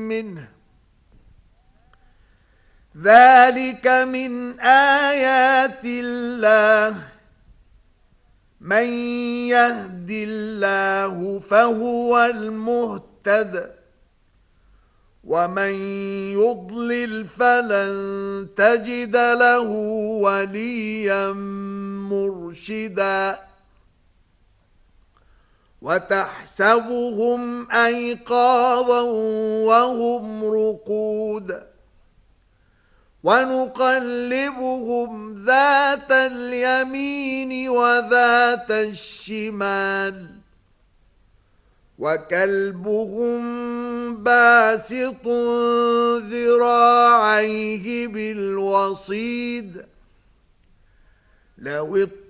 منه. ذلك من آيات الله. من يهد الله فهو المهتد ومن يضلل فلن تجد له وليا مرشدا. وتحسبهم أيقاظا وهم رقود ونقلبهم ذات اليمين وذات الشمال وكلبهم باسط ذراعيه بالوصيد. لو